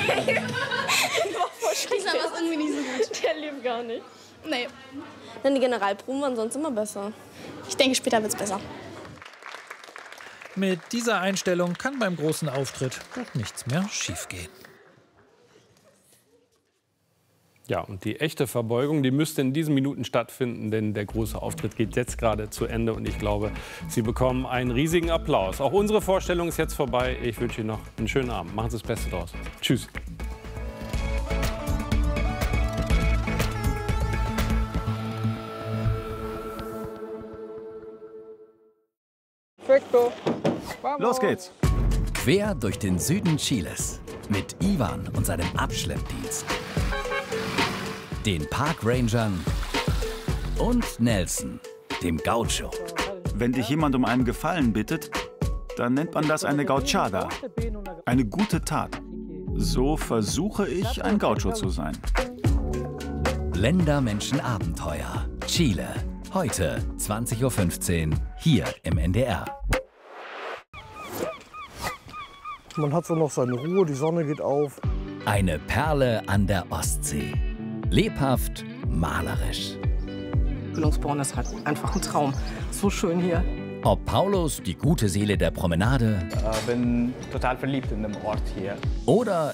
Diesmal war es irgendwie nicht so gut. Der lief gar nicht. Nee. Denn die Generalproben waren sonst immer besser. Ich denke, später wird's besser. Mit dieser Einstellung kann beim großen Auftritt auch nichts mehr schiefgehen. Ja, und die echte Verbeugung, die müsste in diesen Minuten stattfinden, denn der große Auftritt geht jetzt gerade zu Ende und ich glaube, Sie bekommen einen riesigen Applaus. Auch unsere Vorstellung ist jetzt vorbei. Ich wünsche Ihnen noch einen schönen Abend. Machen Sie das Beste draus. Tschüss. Los geht's. Quer durch den Süden Chiles mit Ivan und seinem Abschleppdienst, den Parkrangern und Nelson, dem Gaucho. Wenn dich jemand um einen Gefallen bittet, dann nennt man das eine Gauchada, eine gute Tat. So versuche ich, ein Gaucho zu sein. Ländermenschenabenteuer Chile. Heute 20:15 Uhr hier im NDR. Man hat so noch seine Ruhe, die Sonne geht auf. Eine Perle an der Ostsee. Lebhaft, malerisch. Billungsborn ist halt einfach ein Traum. So schön hier. Ob Paulus, die gute Seele der Promenade, bin total verliebt in dem Ort hier. oder